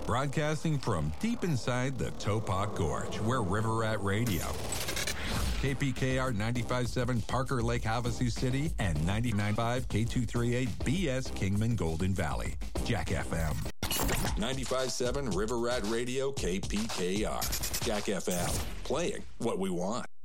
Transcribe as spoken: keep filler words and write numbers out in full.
Broadcasting from deep inside the Topop Gorge, we're River Rat Radio. K P K R ninety-five point seven Parker Lake, Havasu City, and ninety-nine point five K two thirty-eight B S Kingman Golden Valley. Jack F M. ninety-five point seven River Rat Radio, K P K R. Jack F M. Playing what we want.